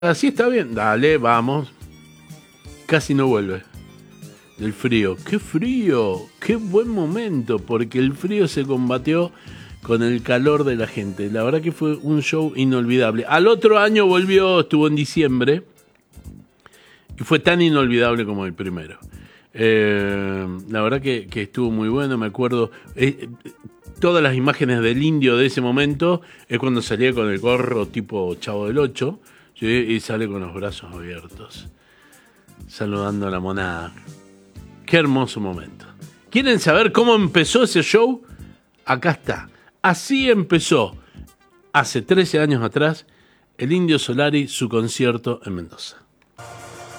Así está bien. Dale, vamos. Casi no vuelve. Del frío. ¡Qué frío! ¡Qué buen momento! Porque el frío se combatió con el calor de la gente. La verdad que fue un show inolvidable. Al otro año volvió, estuvo en diciembre. Y fue tan inolvidable como el primero. La verdad que estuvo muy bueno, me acuerdo. Todas las imágenes del indio de ese momento es cuando salía con el gorro tipo Chavo del Ocho, ¿sí? Y sale con los brazos abiertos, saludando a la monada. Qué hermoso momento. ¿Quieren saber cómo empezó ese show? Acá está. Así empezó, hace 13 años atrás, el Indio Solari su concierto en Mendoza.